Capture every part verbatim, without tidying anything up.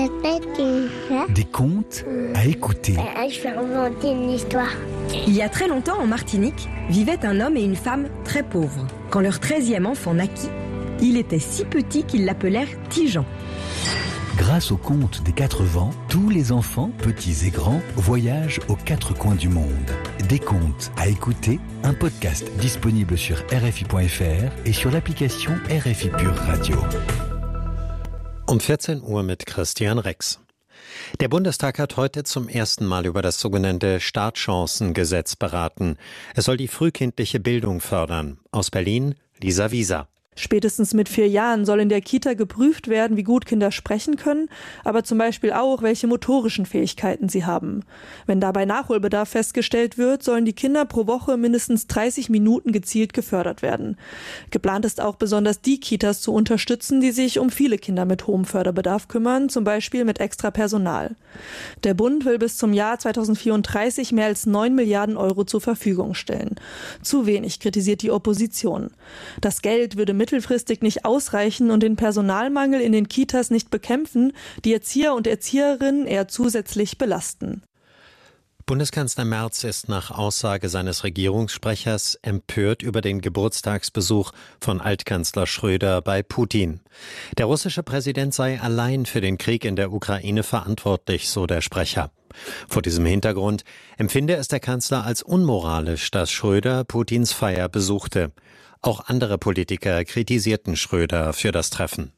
peut-être une histoire. Des contes à écouter. Ben, je vais inventer une histoire. Il y a très longtemps, en Martinique, vivaient un homme et une femme très pauvres. Quand leur treizième enfant naquit, il était si petit qu'ils l'appelèrent Tijan. Grâce au conte des quatre vents, tous les enfants, petits et grands, voyagent aux quatre coins du monde. Des contes à écouter, un podcast disponible sur R F I point F R et sur l'application R F I Pure Radio. Um vierzehn Uhr mit Christian Rex. Der Bundestag hat heute zum ersten Mal über das sogenannte Startchancengesetz beraten. Es soll die frühkindliche Bildung fördern. Aus Berlin, Lisa Wieser. Spätestens mit vier Jahren soll in der Kita geprüft werden, wie gut Kinder sprechen können, aber zum Beispiel auch, welche motorischen Fähigkeiten sie haben. Wenn dabei Nachholbedarf festgestellt wird, sollen die Kinder pro Woche mindestens dreißig Minuten gezielt gefördert werden. Geplant ist auch, besonders die Kitas zu unterstützen, die sich um viele Kinder mit hohem Förderbedarf kümmern, zum Beispiel mit extra Personal. Der Bund will bis zum Jahr zweitausendvierunddreißig mehr als neun Milliarden Euro zur Verfügung stellen. Zu wenig, kritisiert die Opposition. Das Geld würde mit mittelfristig nicht ausreichen und den Personalmangel in den Kitas nicht bekämpfen, die Erzieher und Erzieherinnen eher zusätzlich belasten. Bundeskanzler Merz ist nach Aussage seines Regierungssprechers empört über den Geburtstagsbesuch von Altkanzler Schröder bei Putin. Der russische Präsident sei allein für den Krieg in der Ukraine verantwortlich, so der Sprecher. Vor diesem Hintergrund empfinde es der Kanzler als unmoralisch, dass Schröder Putins Feier besuchte. Auch andere Politiker kritisierten Schröder für das Treffen.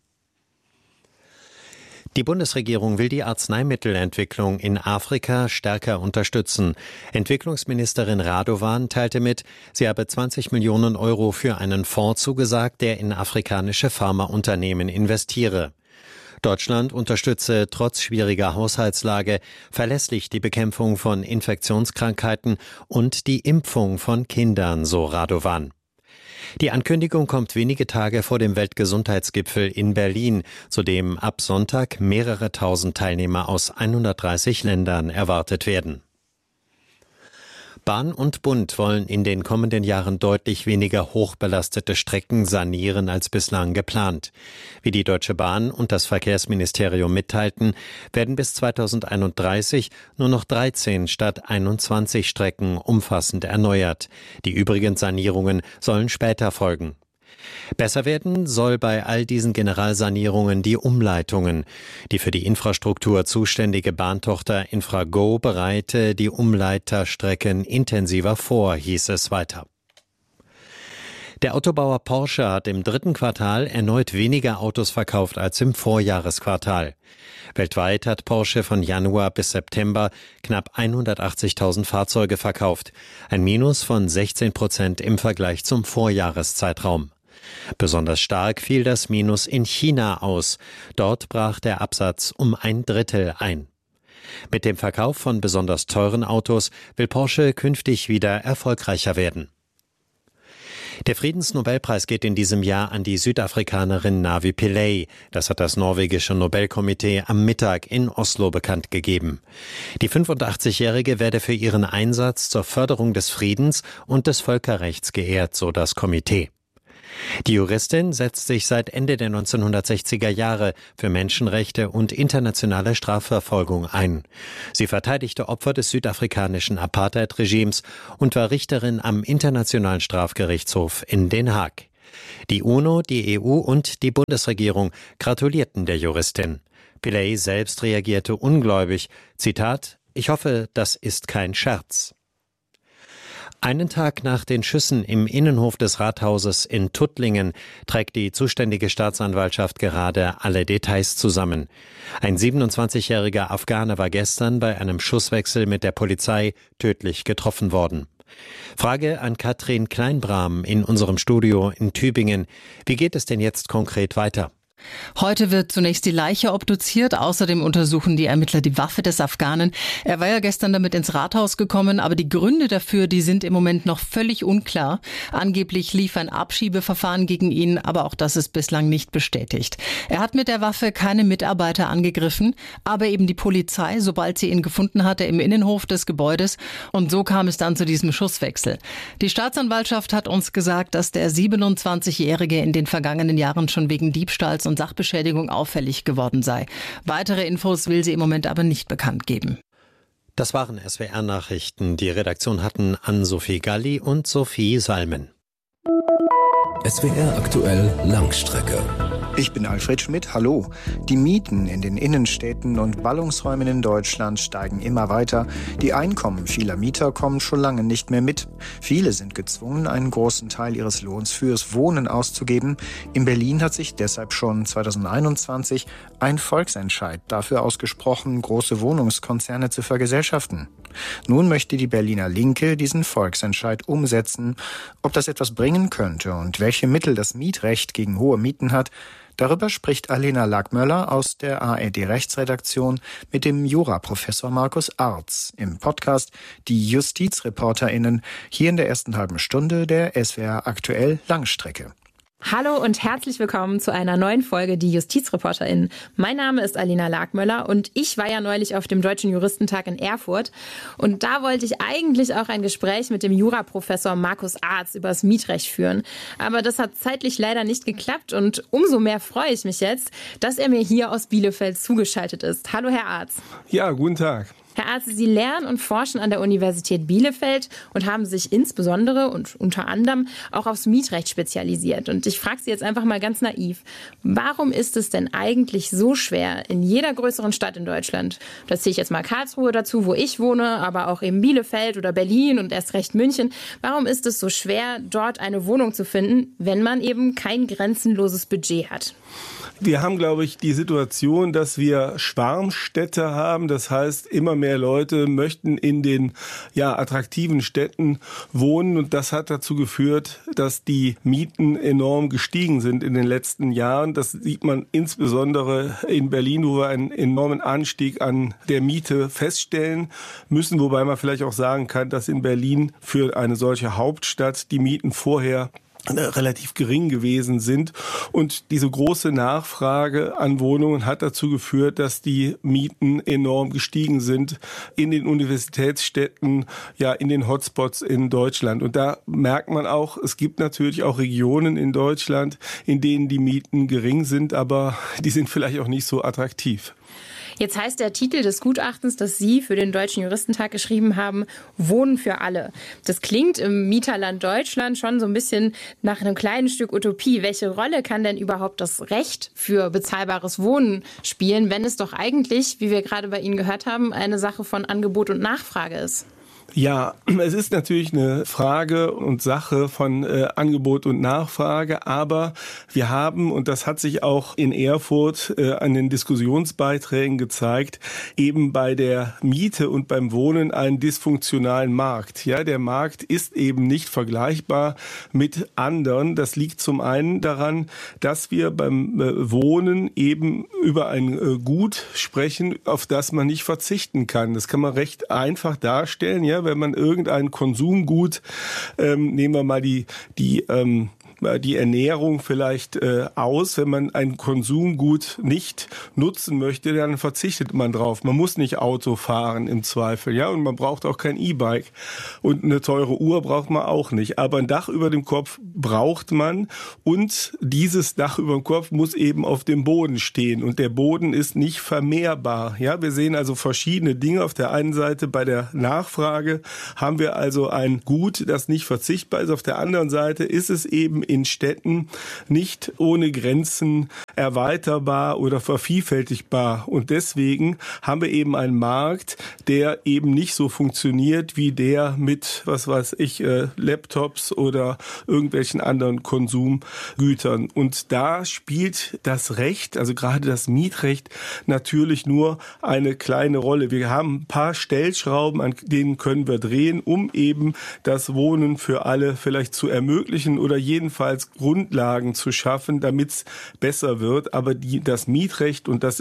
Die Bundesregierung will die Arzneimittelentwicklung in Afrika stärker unterstützen. Entwicklungsministerin Radovan teilte mit, sie habe zwanzig Millionen Euro für einen Fonds zugesagt, der in afrikanische Pharmaunternehmen investiere. Deutschland unterstütze trotz schwieriger Haushaltslage verlässlich die Bekämpfung von Infektionskrankheiten und die Impfung von Kindern, so Radovan. Die Ankündigung kommt wenige Tage vor dem Weltgesundheitsgipfel in Berlin, zu dem ab Sonntag mehrere tausend Teilnehmer aus hundertdreißig Ländern erwartet werden. Bahn und Bund wollen in den kommenden Jahren deutlich weniger hochbelastete Strecken sanieren als bislang geplant. Wie die Deutsche Bahn und das Verkehrsministerium mitteilten, werden bis zweitausendeinunddreißig nur noch dreizehn statt einundzwanzig Strecken umfassend erneuert. Die übrigen Sanierungen sollen später folgen. Besser werden soll bei all diesen Generalsanierungen die Umleitungen. Die für die Infrastruktur zuständige Bahntochter Infrago bereite die Umleiterstrecken intensiver vor, hieß es weiter. Der Autobauer Porsche hat im dritten Quartal erneut weniger Autos verkauft als im Vorjahresquartal. Weltweit hat Porsche von Januar bis September knapp hundertachtzigtausend Fahrzeuge verkauft, ein Minus von sechzehn Prozent im Vergleich zum Vorjahreszeitraum. Besonders stark fiel das Minus in China aus. Dort brach der Absatz um ein Drittel ein. Mit dem Verkauf von besonders teuren Autos will Porsche künftig wieder erfolgreicher werden. Der Friedensnobelpreis geht in diesem Jahr an die Südafrikanerin Navi Pillay. Das hat das norwegische Nobelkomitee am Mittag in Oslo bekannt gegeben. Die fünfundachtzigjährige werde für ihren Einsatz zur Förderung des Friedens und des Völkerrechts geehrt, so das Komitee. Die Juristin setzt sich seit Ende der neunzehnhundertsechziger Jahre für Menschenrechte und internationale Strafverfolgung ein. Sie verteidigte Opfer des südafrikanischen Apartheid-Regimes und war Richterin am Internationalen Strafgerichtshof in Den Haag. Die UNO, die E U und die Bundesregierung gratulierten der Juristin. Pillay selbst reagierte ungläubig. Zitat: Ich hoffe, das ist kein Scherz. Einen Tag nach den Schüssen im Innenhof des Rathauses in Tuttlingen trägt die zuständige Staatsanwaltschaft gerade alle Details zusammen. Ein siebenundzwanzigjähriger Afghane war gestern bei einem Schusswechsel mit der Polizei tödlich getroffen worden. Frage an Katrin Kleinbrahm in unserem Studio in Tübingen. Wie geht es denn jetzt konkret weiter? Heute wird zunächst die Leiche obduziert. Außerdem untersuchen die Ermittler die Waffe des Afghanen. Er war ja gestern damit ins Rathaus gekommen, aber die Gründe dafür, die sind im Moment noch völlig unklar. Angeblich lief ein Abschiebeverfahren gegen ihn, aber auch das ist bislang nicht bestätigt. Er hat mit der Waffe keine Mitarbeiter angegriffen, aber eben die Polizei, sobald sie ihn gefunden hatte im Innenhof des Gebäudes. Und so kam es dann zu diesem Schusswechsel. Die Staatsanwaltschaft hat uns gesagt, dass der siebenundzwanzigjährige in den vergangenen Jahren schon wegen Diebstahls und Sachbeschädigung auffällig geworden sei. Weitere Infos will sie im Moment aber nicht bekannt geben. Das waren S W R-Nachrichten. Die Redaktion hatten Ann-Sophie Galli und Sophie Salmen. S W R aktuell Langstrecke. Ich bin Alfred Schmidt, hallo. Die Mieten in den Innenstädten und Ballungsräumen in Deutschland steigen immer weiter. Die Einkommen vieler Mieter kommen schon lange nicht mehr mit. Viele sind gezwungen, einen großen Teil ihres Lohns fürs Wohnen auszugeben. In Berlin hat sich deshalb schon zweitausendeinundzwanzig ein Volksentscheid dafür ausgesprochen, große Wohnungskonzerne zu vergesellschaften. Nun möchte die Berliner Linke diesen Volksentscheid umsetzen. Ob das etwas bringen könnte und welche Mittel das Mietrecht gegen hohe Mieten hat, darüber spricht Alena Lackmöller aus der A R D-Rechtsredaktion mit dem Juraprofessor Markus Arz im Podcast Die JustizreporterInnen hier in der ersten halben Stunde der S W R aktuell Langstrecke. Hallo und herzlich willkommen zu einer neuen Folge Die JustizreporterInnen. Mein Name ist Alena Lackmöller und ich war ja neulich auf dem Deutschen Juristentag in Erfurt. Und da wollte ich eigentlich auch ein Gespräch mit dem Juraprofessor Markus Arz über das Mietrecht führen. Aber das hat zeitlich leider nicht geklappt und umso mehr freue ich mich jetzt, dass er mir hier aus Bielefeld zugeschaltet ist. Hallo, Herr Arz. Ja, guten Tag. Herr Arz, Sie lehren und forschen an der Universität Bielefeld und haben sich insbesondere und unter anderem auch aufs Mietrecht spezialisiert. Und ich frage Sie jetzt einfach mal ganz naiv, warum ist es denn eigentlich so schwer, in jeder größeren Stadt in Deutschland, da zähle ich jetzt mal Karlsruhe dazu, wo ich wohne, aber auch eben Bielefeld oder Berlin und erst recht München, warum ist es so schwer, dort eine Wohnung zu finden, wenn man eben kein grenzenloses Budget hat? Wir haben, glaube ich, die Situation, dass wir Schwarmstädte haben. Das heißt, immer mehr Leute möchten in den ja, attraktiven Städten wohnen. Und das hat dazu geführt, dass die Mieten enorm gestiegen sind in den letzten Jahren. Das sieht man insbesondere in Berlin, wo wir einen enormen Anstieg an der Miete feststellen müssen. Wobei man vielleicht auch sagen kann, dass in Berlin für eine solche Hauptstadt die Mieten vorher relativ gering gewesen sind. Und diese große Nachfrage an Wohnungen hat dazu geführt, dass die Mieten enorm gestiegen sind in den Universitätsstädten, ja, in den Hotspots in Deutschland. Und da merkt man auch, es gibt natürlich auch Regionen in Deutschland, in denen die Mieten gering sind, aber die sind vielleicht auch nicht so attraktiv. Jetzt heißt der Titel des Gutachtens, das Sie für den Deutschen Juristentag geschrieben haben, Wohnen für alle. Das klingt im Mieterland Deutschland schon so ein bisschen nach einem kleinen Stück Utopie. Welche Rolle kann denn überhaupt das Recht für bezahlbares Wohnen spielen, wenn es doch eigentlich, wie wir gerade bei Ihnen gehört haben, eine Sache von Angebot und Nachfrage ist? Ja, es ist natürlich eine Frage und Sache von äh, Angebot und Nachfrage, aber wir haben, und das hat sich auch in Erfurt äh, an den Diskussionsbeiträgen gezeigt, eben bei der Miete und beim Wohnen einen dysfunktionalen Markt. Ja, der Markt ist eben nicht vergleichbar mit anderen. Das liegt zum einen daran, dass wir beim äh, Wohnen eben über ein äh, Gut sprechen, auf das man nicht verzichten kann. Das kann man recht einfach darstellen, ja. Wenn man irgendein Konsumgut, ähm, nehmen wir mal die, die, ähm, die Ernährung vielleicht äh, aus, wenn man ein Konsumgut nicht nutzen möchte, dann verzichtet man drauf. Man muss nicht Auto fahren im Zweifel, ja, und man braucht auch kein E-Bike und eine teure Uhr braucht man auch nicht. Aber ein Dach über dem Kopf braucht man und dieses Dach über dem Kopf muss eben auf dem Boden stehen und der Boden ist nicht vermehrbar. Ja, wir sehen also verschiedene Dinge. Auf der einen Seite bei der Nachfrage haben wir also ein Gut, das nicht verzichtbar ist. Auf der anderen Seite ist es eben in Städten nicht ohne Grenzen erweiterbar oder vervielfältigbar. Und deswegen haben wir eben einen Markt, der eben nicht so funktioniert wie der mit, was weiß ich, äh, Laptops oder irgendwelchen anderen Konsumgütern. Und da spielt das Recht, also gerade das Mietrecht, natürlich nur eine kleine Rolle. Wir haben ein paar Stellschrauben, an denen können wir drehen, um eben das Wohnen für alle vielleicht zu ermöglichen oder jedenfalls Grundlagen zu schaffen, damit es besser wird. Aber die, das Mietrecht, und das ist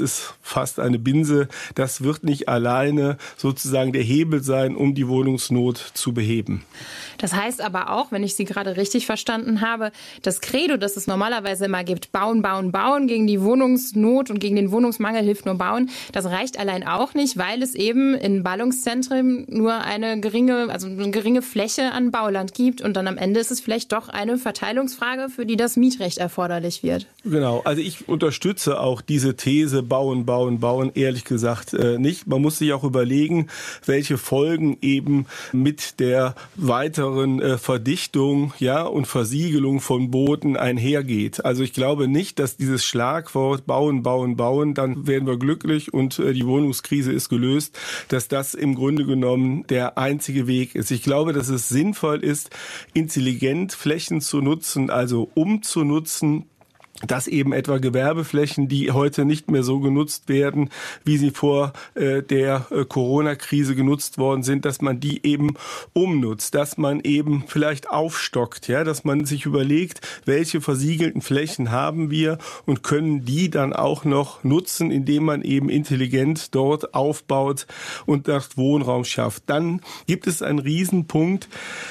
fast eine Binse. Das wird nicht alleine sozusagen der Hebel sein, um die Wohnungsnot zu beheben. Das heißt aber auch, wenn ich Sie gerade richtig verstanden habe, das Credo, das es normalerweise immer gibt, bauen, bauen, bauen, gegen die Wohnungsnot und gegen den Wohnungsmangel hilft nur bauen, das reicht allein auch nicht, weil es eben in Ballungszentren nur eine geringe, also eine geringe Fläche an Bauland gibt und dann am Ende ist es vielleicht doch eine Verteilungsfrage, für die das Mietrecht erforderlich wird. Genau, also ich unterstütze auch diese These, bauen, bauen, bauen, ehrlich gesagt äh, nicht. Man muss sich auch überlegen, welche Folgen eben mit der weiteren äh, Verdichtung, ja, und Versiegelung von Boden einhergeht. Also ich glaube nicht, dass dieses Schlagwort bauen, bauen, bauen, dann werden wir glücklich und äh, die Wohnungskrise ist gelöst, dass das im Grunde genommen der einzige Weg ist. Ich glaube, dass es sinnvoll ist, intelligent Flächen zu nutzen, also umzunutzen, dass eben etwa Gewerbeflächen, die heute nicht mehr so genutzt werden, wie sie vor äh, der äh, Corona-Krise genutzt worden sind, dass man die eben umnutzt, dass man eben vielleicht aufstockt, ja, dass man sich überlegt, welche versiegelten Flächen haben wir und können die dann auch noch nutzen, indem man eben intelligent dort aufbaut und dort Wohnraum schafft. Dann gibt es einen Riesenpunkt.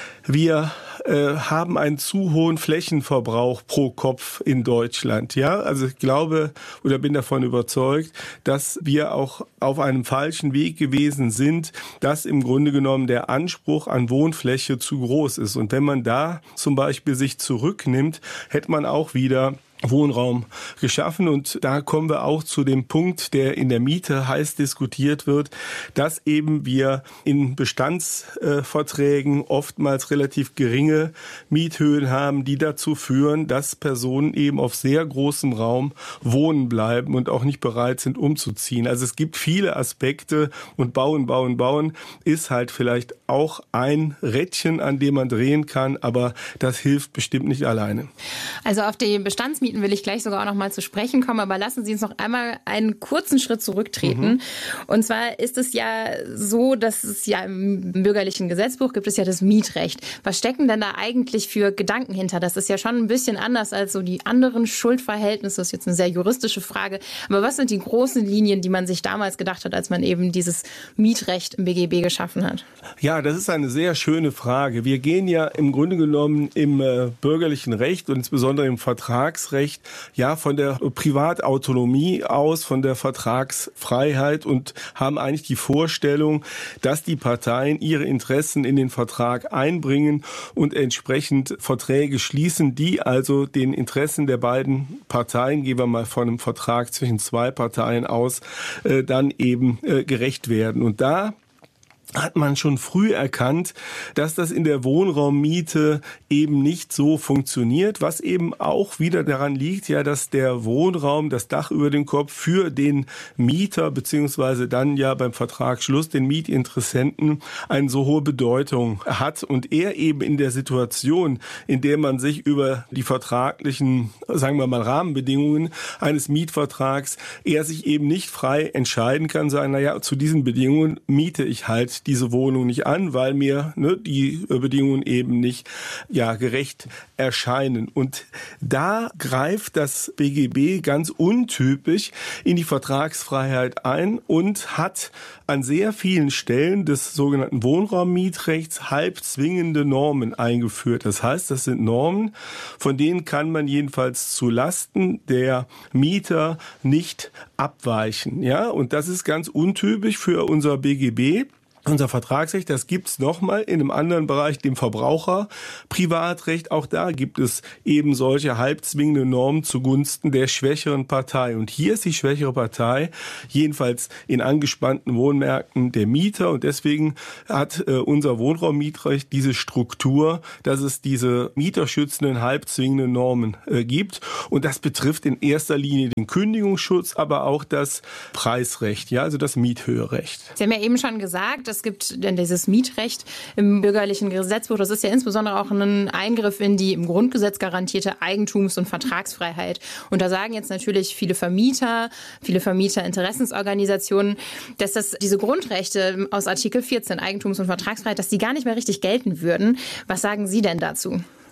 Wir äh, haben einen zu hohen Flächenverbrauch pro Kopf in Deutschland. Ja, also ich glaube oder bin davon überzeugt, dass wir auch auf einem falschen Weg gewesen sind, dass im Grunde genommen der Anspruch an Wohnfläche zu groß ist. Und wenn man da zum Beispiel sich zurücknimmt, hätte man auch wieder Wohnraum geschaffen. Und da kommen wir auch zu dem Punkt, der in der Miete heiß diskutiert wird, dass eben wir in Bestandsverträgen oftmals relativ geringe Miethöhen haben, die dazu führen, dass Personen eben auf sehr großem Raum wohnen bleiben und auch nicht bereit sind, umzuziehen. Also es gibt viele Aspekte und bauen, bauen, bauen ist halt vielleicht auch ein Rädchen, an dem man drehen kann, aber das hilft bestimmt nicht alleine. Also auf die Bestandsmieten will ich gleich sogar auch noch mal zu sprechen kommen, aber lassen Sie uns noch einmal einen kurzen Schritt zurücktreten. Mhm. Und zwar ist es ja so, dass es ja im bürgerlichen Gesetzbuch gibt es ja das Mietrecht. Was stecken denn da eigentlich für Gedanken hinter? Das ist ja schon ein bisschen anders als so die anderen Schuldverhältnisse. Das ist jetzt eine sehr juristische Frage. Aber was sind die großen Linien, die man sich damals gedacht hat, als man eben dieses Mietrecht im B G B geschaffen hat? Ja, das ist eine sehr schöne Frage. Wir gehen ja im Grunde genommen im äh, bürgerlichen Recht und insbesondere im Vertragsrecht ja von der Privatautonomie aus, von der Vertragsfreiheit und haben eigentlich die Vorstellung, dass die Parteien ihre Interessen in den Vertrag einbringen und entsprechend Verträge schließen, die also den Interessen der beiden Parteien, gehen wir mal von einem Vertrag zwischen zwei Parteien aus, äh, dann eben äh, gerecht werden. Und da hat man schon früh erkannt, dass das in der Wohnraummiete eben nicht so funktioniert, was eben auch wieder daran liegt, ja, dass der Wohnraum, das Dach über den Kopf für den Mieter beziehungsweise dann ja beim Vertragsschluss den Mietinteressenten eine so hohe Bedeutung hat und er eben in der Situation, in der man sich über die vertraglichen, sagen wir mal, Rahmenbedingungen eines Mietvertrags, er sich eben nicht frei entscheiden kann, sagen, naja, zu diesen Bedingungen miete ich halt diese Wohnung nicht an, weil mir ne, die Bedingungen eben nicht ja gerecht erscheinen. Und da greift das B G B ganz untypisch in die Vertragsfreiheit ein und hat an sehr vielen Stellen des sogenannten Wohnraummietrechts halb zwingende Normen eingeführt. Das heißt, das sind Normen, von denen kann man jedenfalls zu Lasten der Mieter nicht abweichen. Ja, und das ist ganz untypisch für unser B G B. Unser Vertragsrecht, das gibt's nochmal in einem anderen Bereich, dem Verbraucherprivatrecht. Auch da gibt es eben solche halbzwingende Normen zugunsten der schwächeren Partei. Und hier ist die schwächere Partei, jedenfalls in angespannten Wohnmärkten, der Mieter. Und deswegen hat äh, unser Wohnraummietrecht diese Struktur, dass es diese mieterschützenden halbzwingenden Normen äh, gibt. Und das betrifft in erster Linie den Kündigungsschutz, aber auch das Preisrecht, ja, also das Miethöherecht. Sie haben ja eben schon gesagt, es gibt denn dieses Mietrecht im bürgerlichen Gesetzbuch. Das ist ja insbesondere auch ein Eingriff in die im Grundgesetz garantierte Eigentums- und Vertragsfreiheit. Und da sagen jetzt natürlich viele Vermieter, viele Vermieterinteressensorganisationen, dass das diese Grundrechte aus Artikel vierzehn Eigentums- und Vertragsfreiheit, dass die gar nicht mehr richtig gelten würden. Was sagen Sie denn dazu?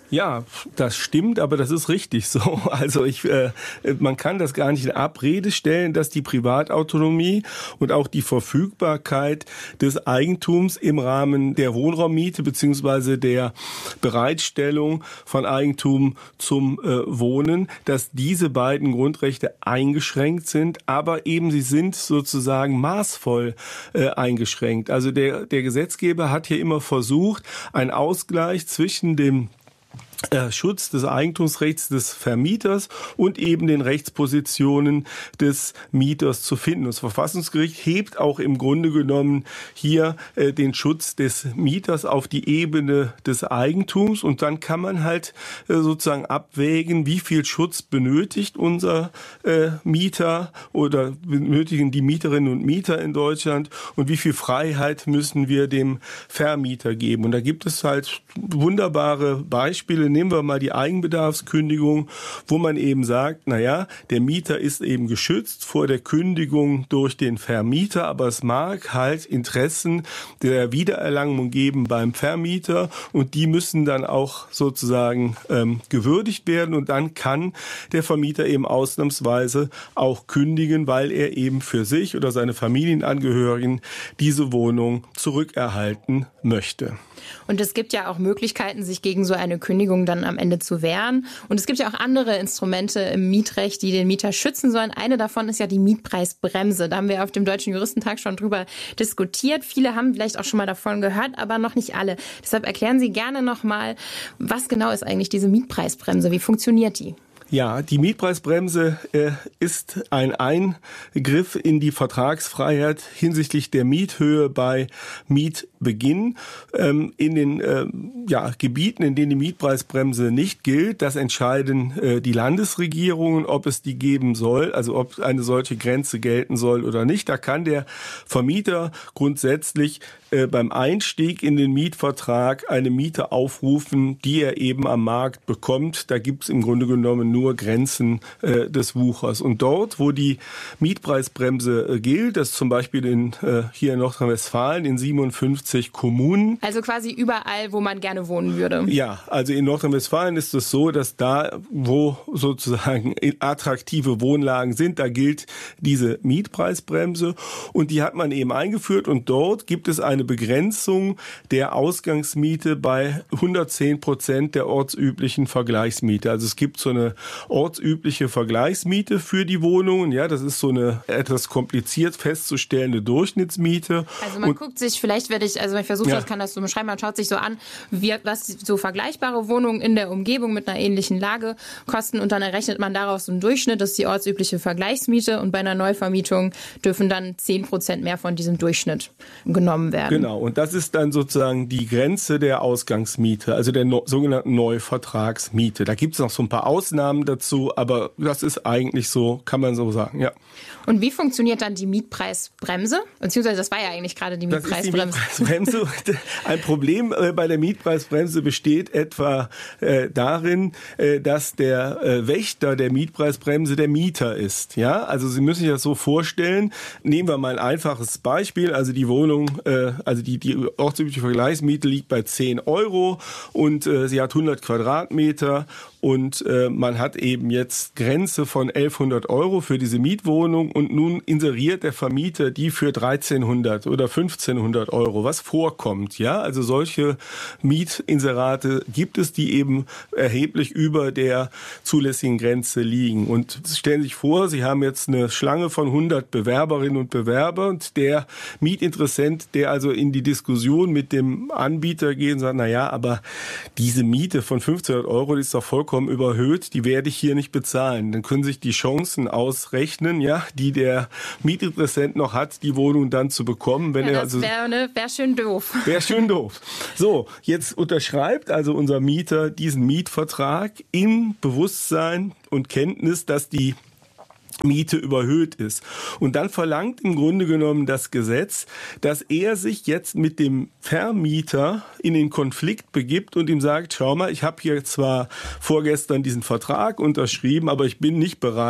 Ja, das stimmt, aber das ist richtig so. Also ich, äh, man kann das gar nicht in Abrede stellen, dass die Privatautonomie und auch die Verfügbarkeit des Eigentums im Rahmen der Wohnraummiete beziehungsweise der Bereitstellung von Eigentum zum äh, Wohnen, dass diese beiden Grundrechte eingeschränkt sind, aber eben sie sind sozusagen maßvoll äh, eingeschränkt. Also der, der Gesetzgeber hat hier immer versucht, einen Ausgleich zwischen dem Schutz des Eigentumsrechts des Vermieters und eben den Rechtspositionen des Mieters zu finden. Das Verfassungsgericht hebt auch im Grunde genommen hier äh, den Schutz des Mieters auf die Ebene des Eigentums und dann kann man halt äh, sozusagen abwägen, wie viel Schutz benötigt unser äh, Mieter oder benötigen die Mieterinnen und Mieter in Deutschland und wie viel Freiheit müssen wir dem Vermieter geben. Und da gibt es halt wunderbare Beispiele. Nehmen wir mal die Eigenbedarfskündigung, wo man eben sagt, naja, der Mieter ist eben geschützt vor der Kündigung durch den Vermieter, aber es mag halt Interessen der Wiedererlangung geben beim Vermieter und die müssen dann auch sozusagen ähm, gewürdigt werden und dann kann der Vermieter eben ausnahmsweise auch kündigen, weil er eben für sich oder seine Familienangehörigen diese Wohnung zurückerhalten möchte. Und es gibt ja auch Möglichkeiten, sich gegen so eine Kündigung dann am Ende zu wehren. Und es gibt ja auch andere Instrumente im Mietrecht, die den Mieter schützen sollen. Eine davon ist ja die Mietpreisbremse. Da haben wir auf dem Deutschen Juristentag schon drüber diskutiert. Viele haben vielleicht auch schon mal davon gehört, aber noch nicht alle. Deshalb erklären Sie gerne noch mal, was genau ist eigentlich diese Mietpreisbremse? Wie funktioniert die? Ja, die Mietpreisbremse äh, ist ein Eingriff in die Vertragsfreiheit hinsichtlich der Miethöhe bei Mietbeginn. Ähm, in den äh, ja, Gebieten, in denen die Mietpreisbremse nicht gilt, das entscheiden äh, die Landesregierungen, ob es die geben soll, also ob eine solche Grenze gelten soll oder nicht. Da kann der Vermieter grundsätzlich äh, beim Einstieg in den Mietvertrag eine Miete aufrufen, die er eben am Markt bekommt. Da gibt es im Grunde genommen nur nur Grenzen äh, des Wuchers. Und dort, wo die Mietpreisbremse äh, gilt, das zum Beispiel in, äh, hier in Nordrhein-Westfalen in siebenundfünfzig Kommunen. Also quasi überall, wo man gerne wohnen würde. Ja, also in Nordrhein-Westfalen ist es so, dass da, wo sozusagen attraktive Wohnlagen sind, da gilt diese Mietpreisbremse und die hat man eben eingeführt und dort gibt es eine Begrenzung der Ausgangsmiete bei hundertzehn Prozent der ortsüblichen Vergleichsmiete. Also es gibt so eine ortsübliche Vergleichsmiete für die Wohnungen. Ja, das ist so eine etwas kompliziert festzustellende Durchschnittsmiete. Also man und, guckt sich, vielleicht werde ich, also ich versuche, ja. ich kann das so beschreiben, man schaut sich so an, wie, was so vergleichbare Wohnungen in der Umgebung mit einer ähnlichen Lage kosten und dann errechnet man daraus einen Durchschnitt, das ist die ortsübliche Vergleichsmiete und bei einer Neuvermietung dürfen dann zehn Prozent mehr von diesem Durchschnitt genommen werden. Genau, und das ist dann sozusagen die Grenze der Ausgangsmiete, also der no, sogenannten Neuvertragsmiete. Da gibt es noch so ein paar Ausnahmen dazu, aber das ist eigentlich so, kann man so sagen, ja. Und wie funktioniert dann die Mietpreisbremse? Beziehungsweise das war ja eigentlich gerade die Mietpreisbremse. Das ist die Mietpreisbremse. Ein Problem äh, bei der Mietpreisbremse besteht etwa äh, darin, äh, dass der äh, Wächter der Mietpreisbremse der Mieter ist. Ja, also Sie müssen sich das so vorstellen. Nehmen wir mal ein einfaches Beispiel. Also die Wohnung, äh, also die, die ortsübliche Vergleichsmiete liegt bei zehn Euro und äh, sie hat hundert Quadratmeter. Und äh, man hat eben jetzt Grenze von elfhundert Euro für diese Mietwohnung und nun inseriert der Vermieter die für dreizehnhundert oder fünfzehnhundert Euro, was vorkommt. Ja, also solche Mietinserate gibt es, die eben erheblich über der zulässigen Grenze liegen. Und stellen Sie sich vor, Sie haben jetzt eine Schlange von hundert Bewerberinnen und Bewerbern und der Mietinteressent, der also in die Diskussion mit dem Anbieter geht und sagt, na ja, aber diese Miete von fünfzehnhundert Euro, die ist doch vollkommen überhöht, die werde ich hier nicht bezahlen. Dann können sich die Chancen ausrechnen, ja, die der Mietinteressent noch hat, die Wohnung dann zu bekommen. Wenn ja, er das also wäre ne, wär schön doof. Wäre schön doof. So, jetzt unterschreibt also unser Mieter diesen Mietvertrag im Bewusstsein und Kenntnis, dass die Miete überhöht ist. Und dann verlangt im Grunde genommen das Gesetz, dass er sich jetzt mit dem Vermieter in den Konflikt begibt und ihm sagt, schau mal, ich habe hier zwar vorgestern diesen Vertrag unterschrieben, aber ich bin nicht bereit,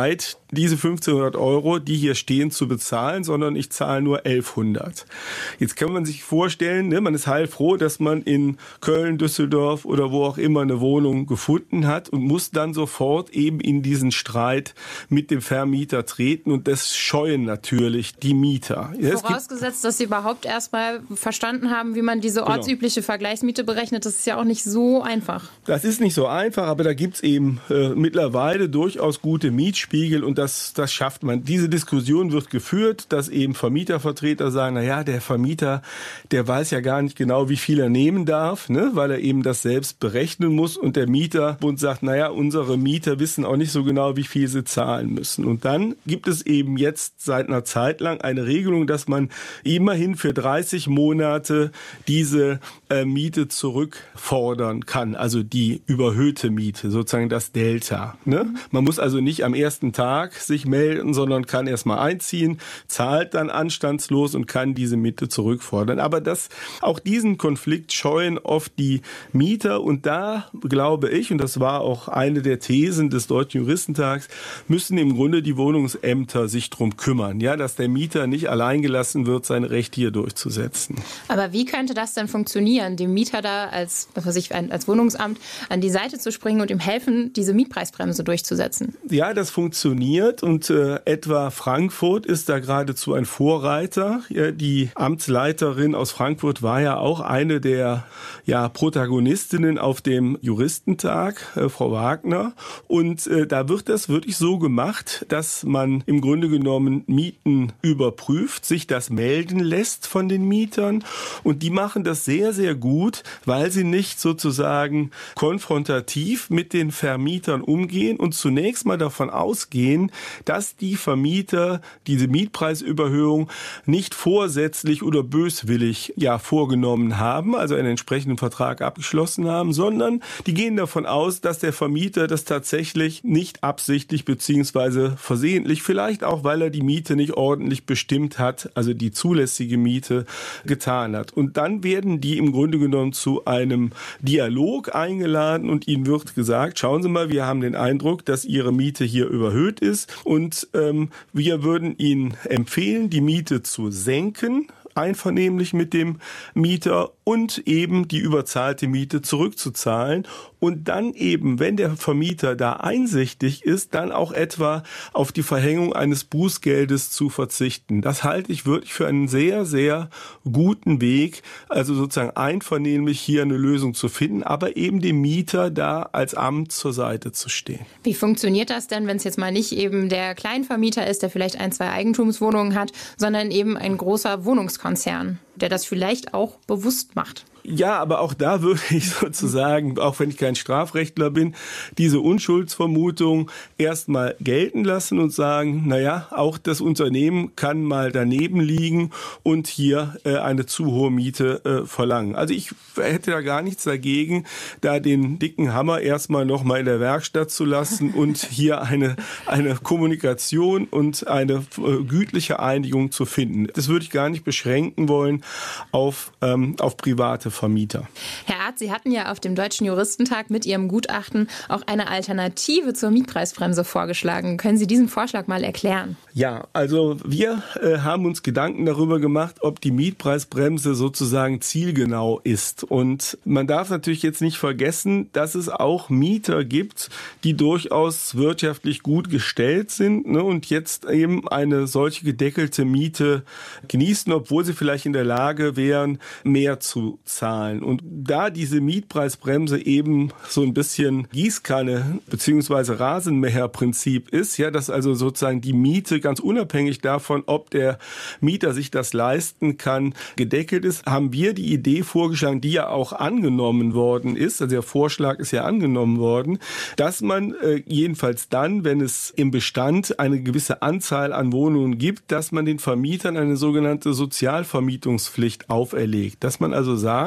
diese fünfzehnhundert Euro, die hier stehen, zu bezahlen, sondern ich zahle nur elfhundert. Jetzt kann man sich vorstellen, ne, man ist heilfroh, dass man in Köln, Düsseldorf oder wo auch immer eine Wohnung gefunden hat und muss dann sofort eben in diesen Streit mit dem Vermieter treten, und das scheuen natürlich die Mieter. Ja, vorausgesetzt, dass sie überhaupt erstmal verstanden haben, wie man diese ortsübliche genau. Vergleichsmiete berechnet. Das ist ja auch nicht so einfach. Das ist nicht so einfach, aber da gibt's eben äh, mittlerweile durchaus gute Mietspiegel, und das, das schafft man. Diese Diskussion wird geführt, dass eben Vermietervertreter sagen, na ja, der Vermieter, der weiß ja gar nicht genau, wie viel er nehmen darf, ne, weil er eben das selbst berechnen muss, und der Mieterbund sagt, na ja, unsere Mieter wissen auch nicht so genau, wie viel sie zahlen müssen. Und dann gibt es eben jetzt seit einer Zeit lang eine Regelung, dass man immerhin für dreißig Monate diese äh, Miete zurückfordern kann, also die überhöhte Miete, sozusagen das Delta. Ne? Man muss also nicht am ersten Tag sich melden, sondern kann erstmal einziehen, zahlt dann anstandslos und kann diese Miete zurückfordern. Aber das, auch diesen Konflikt scheuen oft die Mieter, und da glaube ich, und das war auch eine der Thesen des Deutschen Juristentags, müssen im Grunde die Wohnungsämter sich drum kümmern, ja, dass der Mieter nicht alleingelassen wird, sein Recht hier durchzusetzen. Aber wie könnte das denn funktionieren, dem Mieter da als, was weiß ich, als Wohnungsamt an die Seite zu springen und ihm helfen, diese Mietpreisbremse durchzusetzen? Ja, das funktioniert, und äh, etwa Frankfurt ist da geradezu ein Vorreiter. Ja, die Amtsleiterin aus Frankfurt war ja auch eine der ja, Protagonistinnen auf dem Juristentag, äh, Frau Wagner. Und äh, da wird das wirklich so gemacht, dass man im Grunde genommen Mieten überprüft, sich das melden lässt von den Mietern. Und die machen das sehr, sehr gut, weil sie nicht sozusagen konfrontativ mit den Vermietern umgehen und zunächst mal davon ausgehen, dass die Vermieter diese Mietpreisüberhöhung nicht vorsätzlich oder böswillig ja vorgenommen haben, also einen entsprechenden Vertrag abgeschlossen haben, sondern die gehen davon aus, dass der Vermieter das tatsächlich nicht absichtlich beziehungsweise versehentlich, vielleicht auch, weil er die Miete nicht ordentlich bestimmt hat, also die zulässige Miete getan hat. Und dann werden die im Grunde genommen zu einem Dialog eingeladen, und ihnen wird gesagt, schauen Sie mal, wir haben den Eindruck, dass Ihre Miete hier überhöht ist, und ähm, wir würden Ihnen empfehlen, die Miete zu senken, einvernehmlich mit dem Mieter, und eben die überzahlte Miete zurückzuzahlen, und dann eben, wenn der Vermieter da einsichtig ist, dann auch etwa auf die Verhängung eines Bußgeldes zu verzichten. Das halte ich wirklich für einen sehr, sehr guten Weg, also sozusagen einvernehmlich hier eine Lösung zu finden, aber eben dem Mieter da als Amt zur Seite zu stehen. Wie funktioniert das denn, wenn es jetzt mal nicht eben der Kleinvermieter ist, der vielleicht ein, zwei Eigentumswohnungen hat, sondern eben ein großer Wohnungskonzern, der das vielleicht auch bewusst macht? Ja, aber auch da würde ich sozusagen, auch wenn ich kein Strafrechtler bin, diese Unschuldsvermutung erstmal gelten lassen und sagen, naja, auch das Unternehmen kann mal daneben liegen und hier äh, eine zu hohe Miete äh, verlangen. Also ich hätte da gar nichts dagegen, da den dicken Hammer erstmal noch mal in der Werkstatt zu lassen und hier eine, eine Kommunikation und eine äh, gütliche Einigung zu finden. Das würde ich gar nicht beschränken wollen auf, ähm, auf private Vermieter. Herr Arzt, Sie hatten ja auf dem Deutschen Juristentag mit Ihrem Gutachten auch eine Alternative zur Mietpreisbremse vorgeschlagen. Können Sie diesen Vorschlag mal erklären? Ja, also wir äh, haben uns Gedanken darüber gemacht, ob die Mietpreisbremse sozusagen zielgenau ist. Und man darf natürlich jetzt nicht vergessen, dass es auch Mieter gibt, die durchaus wirtschaftlich gut gestellt sind, ne, und jetzt eben eine solche gedeckelte Miete genießen, obwohl sie vielleicht in der Lage wären, mehr zu zahlen. Und da diese Mietpreisbremse eben so ein bisschen Gießkanne bzw. Rasenmäherprinzip ist, ja, dass also sozusagen die Miete ganz unabhängig davon, ob der Mieter sich das leisten kann, gedeckelt ist, haben wir die Idee vorgeschlagen, die ja auch angenommen worden ist, also der Vorschlag ist ja angenommen worden, dass man äh, jedenfalls dann, wenn es im Bestand eine gewisse Anzahl an Wohnungen gibt, dass man den Vermietern eine sogenannte Sozialvermietungspflicht auferlegt. Dass man also sagt,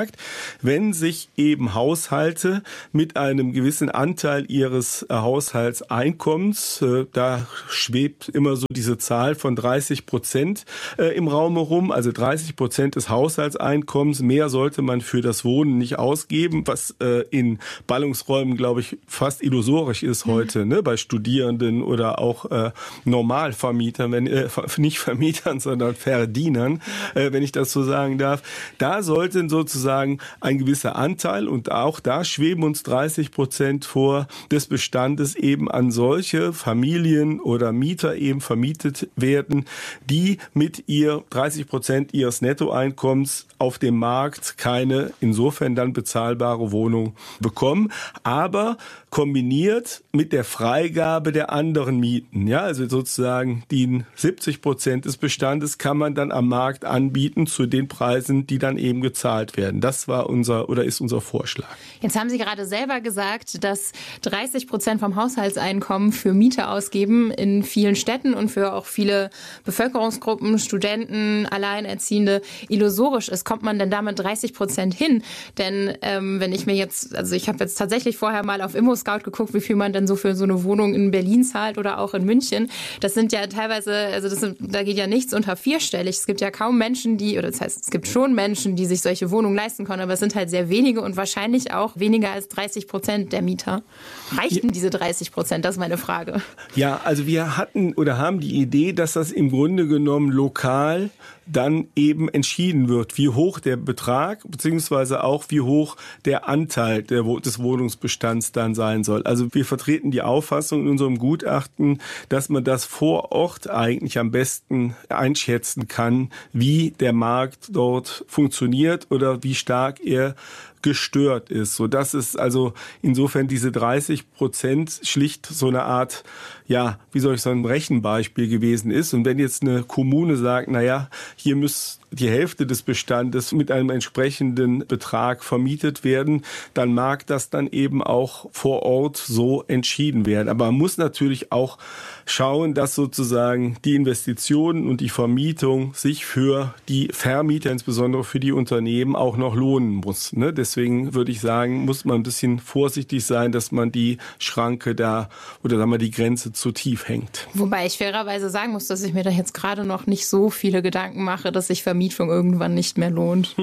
gesagt, wenn sich eben Haushalte mit einem gewissen Anteil ihres äh, Haushaltseinkommens, äh, da schwebt immer so diese Zahl von dreißig Prozent äh, im Raum herum, also dreißig Prozent des Haushaltseinkommens, mehr sollte man für das Wohnen nicht ausgeben, was äh, in Ballungsräumen, glaube ich, fast illusorisch ist heute, mhm. ne, bei Studierenden oder auch äh, Normalvermietern, wenn, äh, nicht Vermietern, sondern Verdienern, äh, wenn ich das so sagen darf. Da sollten sozusagen ein gewisser Anteil, und auch da schweben uns dreißig Prozent vor, des Bestandes eben an solche Familien oder Mieter eben vermietet werden, die mit ihr dreißig Prozent ihres Nettoeinkommens auf dem Markt keine insofern dann bezahlbare Wohnung bekommen, aber kombiniert mit der Freigabe der anderen Mieten. Ja, also sozusagen die siebzig Prozent des Bestandes kann man dann am Markt anbieten zu den Preisen, die dann eben gezahlt werden. Das war unser oder ist unser Vorschlag. Jetzt haben Sie gerade selber gesagt, dass dreißig Prozent vom Haushaltseinkommen für Miete ausgeben in vielen Städten und für auch viele Bevölkerungsgruppen, Studenten, Alleinerziehende illusorisch ist. Kommt man denn damit dreißig Prozent hin? Denn ähm, wenn ich mir jetzt, also ich habe jetzt tatsächlich vorher mal auf ImmoScout gesguckt, wie viel man denn so für so eine Wohnung in Berlin zahlt oder auch in München. Das sind ja teilweise, also das sind, da geht ja nichts unter vierstellig. Es gibt ja kaum Menschen, die, oder das heißt, es gibt schon Menschen, die sich solche Wohnungen leisten können, aber es sind halt sehr wenige und wahrscheinlich auch weniger als dreißig Prozent der Mieter. Reichten diese dreißig Prozent? Das ist meine Frage. Ja, also wir hatten oder haben die Idee, dass das im Grunde genommen lokal dann eben entschieden wird, wie hoch der Betrag beziehungsweise auch wie hoch der Anteil der, des Wohnungsbestands dann sein soll. Also wir vertreten die Auffassung in unserem Gutachten, dass man das vor Ort eigentlich am besten einschätzen kann, wie der Markt dort funktioniert oder wie stark er gestört ist, so dass es also insofern diese dreißig Prozent schlicht so eine Art, ja, wie soll ich sagen, Rechenbeispiel gewesen ist. Und wenn jetzt eine Kommune sagt, na ja, hier muss die Hälfte des Bestandes mit einem entsprechenden Betrag vermietet werden, dann mag das dann eben auch vor Ort so entschieden werden. Aber man muss natürlich auch schauen, dass sozusagen die Investitionen und die Vermietung sich für die Vermieter, insbesondere für die Unternehmen, auch noch lohnen muss. Ne? Deswegen würde ich sagen, muss man ein bisschen vorsichtig sein, dass man die Schranke da oder sagen wir die Grenze zu tief hängt. Wobei ich fairerweise sagen muss, dass ich mir da jetzt gerade noch nicht so viele Gedanken mache, dass sich Vermietung irgendwann nicht mehr lohnt.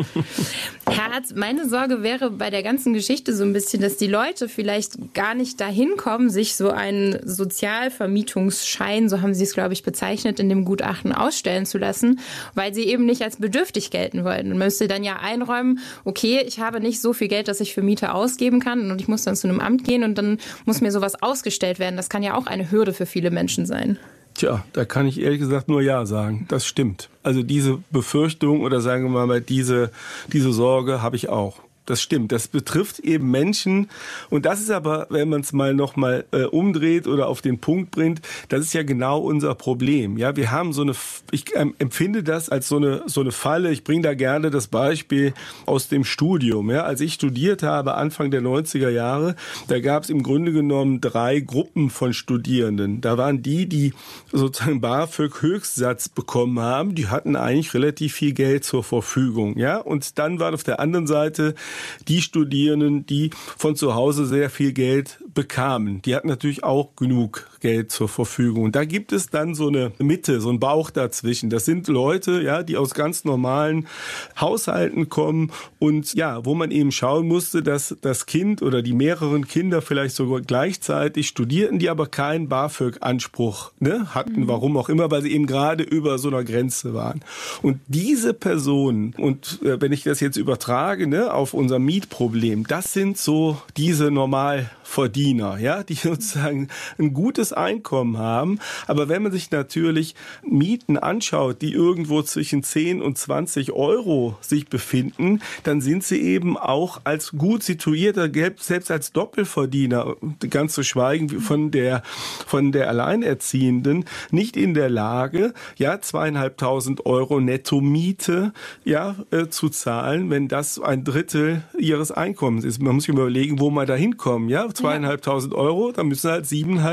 Herr Arzt, meine Sorge wäre bei der ganzen Geschichte so ein bisschen, dass die Leute vielleicht gar nicht dahin kommen, sich so einen Sozialvermietungsschein, so haben Sie es, glaube ich, bezeichnet, in dem Gutachten ausstellen zu lassen, weil sie eben nicht als bedürftig gelten wollen. Man müsste dann ja einräumen, okay, ich habe nicht so viel Geld, dass ich für Miete ausgeben kann und ich muss dann zu einem Amt gehen und dann muss mir sowas ausgestellt werden. Das kann ja auch eine Hürde für viele Menschen sein. Tja, da kann ich ehrlich gesagt nur Ja sagen. Das stimmt. Also diese Befürchtung oder sagen wir mal diese, diese Sorge habe ich auch. Das stimmt. Das betrifft eben Menschen. Und das ist aber, wenn man es mal noch mal äh, umdreht oder auf den Punkt bringt, das ist ja genau unser Problem. Ja, wir haben so eine, ich ähm, empfinde das als so eine, so eine Falle. Ich bringe da gerne das Beispiel aus dem Studium. Ja, als ich studiert habe, Anfang der neunziger Jahre, da gab es im Grunde genommen drei Gruppen von Studierenden. Da waren die, die sozusagen BAföG-Höchstsatz bekommen haben. Die hatten eigentlich relativ viel Geld zur Verfügung. Ja, und dann waren auf der anderen Seite die Studierenden, die von zu Hause sehr viel Geld bekamen. Die hatten natürlich auch genug Geld zur Verfügung. Und da gibt es dann so eine Mitte, so einen Bauch dazwischen. Das sind Leute, ja, die aus ganz normalen Haushalten kommen und ja, wo man eben schauen musste, dass das Kind oder die mehreren Kinder vielleicht sogar gleichzeitig studierten, die aber keinen BAföG-Anspruch ne, hatten, warum auch immer, weil sie eben gerade über so einer Grenze waren. Und diese Personen, und äh, wenn ich das jetzt übertrage ne, auf unser Mietproblem, das sind so diese Normalverdiener, ja, die sozusagen ein gutes Einkommen haben. Aber wenn man sich natürlich Mieten anschaut, die irgendwo zwischen zehn und zwanzig Euro sich befinden, dann sind sie eben auch als gut situierter, selbst als Doppelverdiener, ganz zu schweigen von der, von der Alleinerziehenden, nicht in der Lage, ja, zweieinhalbtausend Euro Netto-Miete, ja, äh, zu zahlen, wenn das ein Drittel ihres Einkommens ist. Man muss sich überlegen, wo man da hinkommen, ja, zweieinhalbtausend Euro, dann müssen halt siebeneinhalbtausend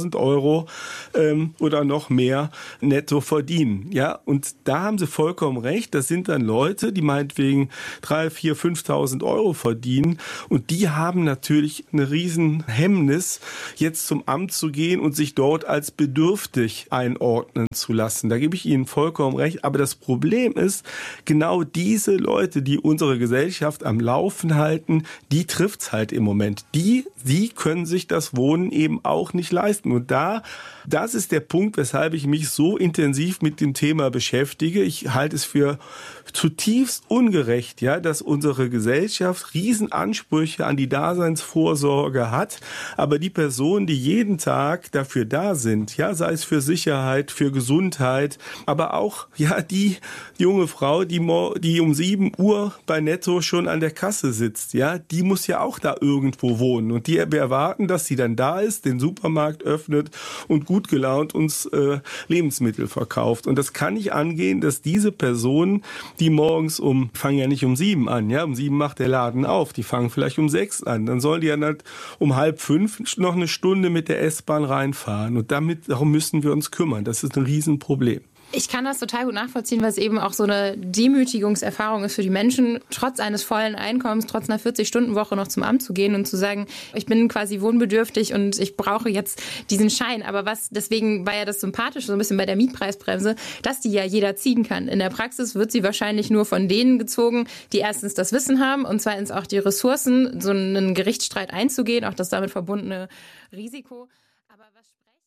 fünftausend Euro ähm, oder noch mehr netto verdienen. Ja, und da haben Sie vollkommen recht. Das sind dann Leute, die meinetwegen drei, vier, fünftausend Euro verdienen und die haben natürlich eine riesen Hemmnis, jetzt zum Amt zu gehen und sich dort als bedürftig einordnen zu lassen. Da gebe ich Ihnen vollkommen recht. Aber das Problem ist, genau diese Leute, die unsere Gesellschaft am Laufen halten, die trifft's halt im Moment. Die, sie können sich das Wohnen eben auch nicht leisten. Und da, das ist der Punkt, weshalb ich mich so intensiv mit dem Thema beschäftige. Ich halte es für zutiefst ungerecht, ja, dass unsere Gesellschaft Riesenansprüche an die Daseinsvorsorge hat, aber die Personen, die jeden Tag dafür da sind, ja, sei es für Sicherheit, für Gesundheit, aber auch, ja, die junge Frau, die, die um sieben Uhr bei Netto schon an der Kasse sitzt, ja, die muss ja auch da irgendwo wohnen und die wir erwarten, dass sie dann da ist, den Supermarkt öffnet und gut gelaunt uns äh, Lebensmittel verkauft. Und das kann nicht angehen, dass diese Personen, die morgens um, fangen ja nicht um sieben an, ja, um sieben macht der Laden auf, die fangen vielleicht um sechs an, dann sollen die ja nicht um halb fünf noch eine Stunde mit der S-Bahn reinfahren und damit, darum müssen wir uns kümmern. Das ist ein Riesenproblem. Ich kann das total gut nachvollziehen, weil es eben auch so eine Demütigungserfahrung ist für die Menschen, trotz eines vollen Einkommens, trotz einer vierzig-Stunden-Woche noch zum Amt zu gehen und zu sagen, ich bin quasi wohnbedürftig und ich brauche jetzt diesen Schein. Aber was, deswegen war ja das sympathisch, so ein bisschen bei der Mietpreisbremse, dass die ja jeder ziehen kann. In der Praxis wird sie wahrscheinlich nur von denen gezogen, die erstens das Wissen haben und zweitens auch die Ressourcen, so einen Gerichtsstreit einzugehen, auch das damit verbundene Risiko. Aber was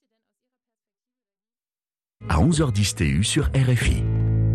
À onze heures dix T U sur R F I.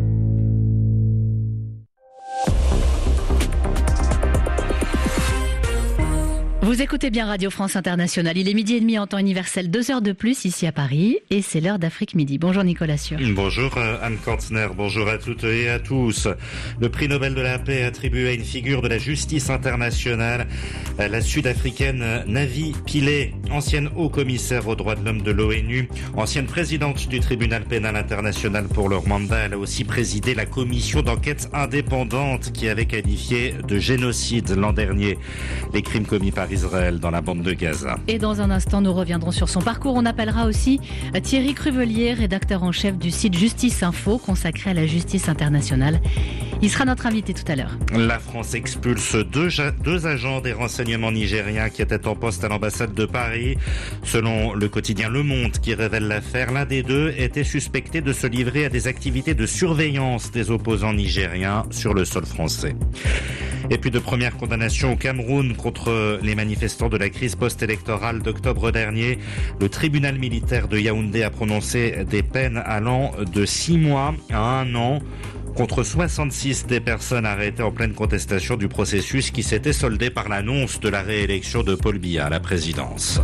Vous écoutez bien Radio France Internationale. Il est midi et demi en temps universel, deux heures de plus ici à Paris et c'est l'heure d'Afrique Midi. Bonjour Nicolas Sûr. Bonjour Anne Kortzner, bonjour à toutes et à tous. Le prix Nobel de la paix attribué à une figure de la justice internationale, la sud-africaine Navi Pillay, ancienne haut-commissaire aux droits de l'homme de l'ONU, ancienne présidente du tribunal pénal international pour le Rwanda. Elle a aussi présidé la commission d'enquête indépendante qui avait qualifié de génocide l'an dernier les crimes commis par Israël dans la bande de Gaza. Et dans un instant, nous reviendrons sur son parcours. On appellera aussi Thierry Cruvelier, rédacteur en chef du site Justice Info, consacré à la justice internationale. Il sera notre invité tout à l'heure. La France expulse deux, deux agents des renseignements nigériens qui étaient en poste à l'ambassade de Paris. Selon le quotidien Le Monde qui révèle l'affaire, l'un des deux était suspecté de se livrer à des activités de surveillance des opposants nigériens sur le sol français. Et puis de premières condamnations au Cameroun contre les manifestants de la crise post-électorale d'octobre dernier. Le tribunal militaire de Yaoundé a prononcé des peines allant de six mois à un an contre soixante-six des personnes arrêtées en pleine contestation du processus qui s'était soldé par l'annonce de la réélection de Paul Biya à la présidence.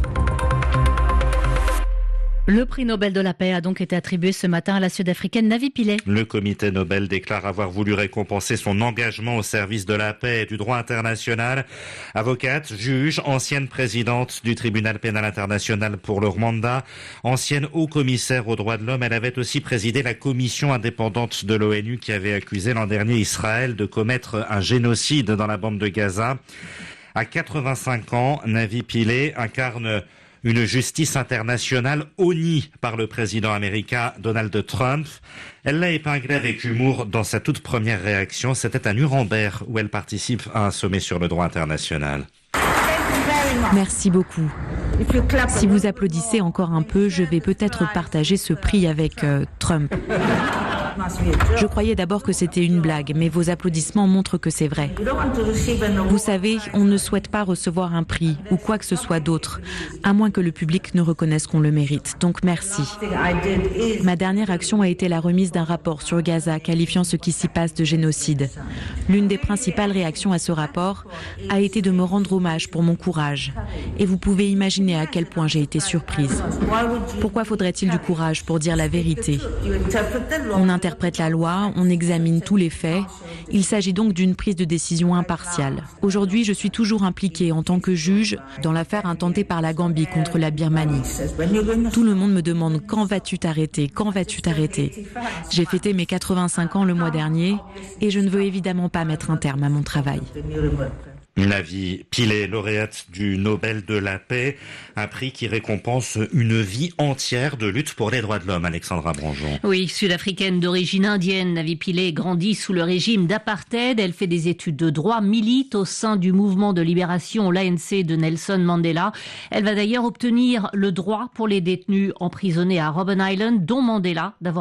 Le prix Nobel de la paix a donc été attribué ce matin à la sud-africaine Navi Pillay. Le comité Nobel déclare avoir voulu récompenser son engagement au service de la paix et du droit international. Avocate, juge, ancienne présidente du tribunal pénal international pour le Rwanda, ancienne haut-commissaire aux droits de l'homme, elle avait aussi présidé la commission indépendante de l'ONU qui avait accusé l'an dernier Israël de commettre un génocide dans la bande de Gaza. À quatre-vingt-cinq ans, Navi Pillay incarne une justice internationale honnie par le président américain Donald Trump. Elle l'a épinglé avec humour dans sa toute première réaction. C'était à Nuremberg où elle participe à un sommet sur le droit international. Merci beaucoup. Si vous applaudissez encore un peu, je vais peut-être partager ce prix avec euh, Trump. Je croyais d'abord que c'était une blague, mais vos applaudissements montrent que c'est vrai. Vous savez, on ne souhaite pas recevoir un prix ou quoi que ce soit d'autre, à moins que le public ne reconnaisse qu'on le mérite. Donc merci. Ma dernière action a été la remise d'un rapport sur Gaza qualifiant ce qui s'y passe de génocide. L'une des principales réactions à ce rapport a été de me rendre hommage pour mon courage. Et vous pouvez imaginer à quel point j'ai été surprise. Pourquoi faudrait-il du courage pour dire la vérité ? On interprète la loi, on examine tous les faits. Il s'agit donc d'une prise de décision impartiale. Aujourd'hui, je suis toujours impliquée en tant que juge dans l'affaire intentée par la Gambie contre la Birmanie. Tout le monde me demande quand vas-tu t'arrêter, quand vas-tu t'arrêter. J'ai fêté mes quatre-vingt-cinq ans le mois dernier et je ne veux évidemment pas mettre un terme à mon travail. Navi Pillay, lauréate du Nobel de la paix, un prix qui récompense une vie entière de lutte pour les droits de l'homme. Alexandra Branjon. Oui, sud-africaine d'origine indienne, Navi Pillay grandit sous le régime d'apartheid. Elle fait des études de droit, milite au sein du mouvement de libération, l'A N C de Nelson Mandela. Elle va d'ailleurs obtenir le droit pour les détenus emprisonnés à Robben Island, dont Mandela, d'avoir